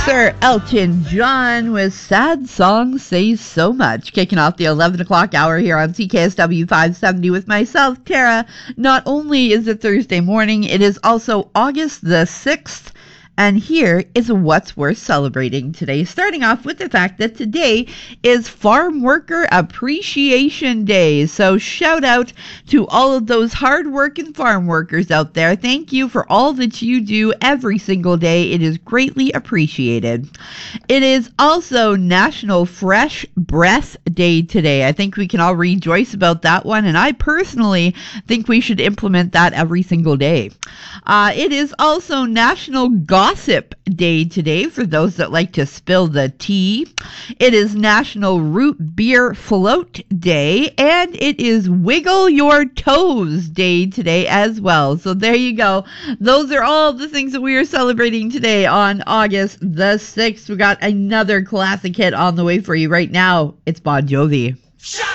Sir Elton John with Sad Song Says So Much, kicking off the 11 o'clock hour here on CKSW 570 with myself, Tara. Not only is it Thursday morning, it is also August the 6th. And here is what's worth celebrating today, starting off with the fact that today is Farm Worker Appreciation Day. So shout out to all of those hard-working farm workers out there. Thank you for all that you do every single day. It is greatly appreciated. It is also National Fresh Breath Day today. I think we can all rejoice about that one, and I personally think we should implement that every single day. It is also National Gossip Day today for those that like to spill the tea. It is National Root Beer Float Day, and it is Wiggle Your Toes Day today as well. So there you go. Those are all the things that we are celebrating today on August the 6th. We got another classic hit on the way for you right now. It's Bon Jovi.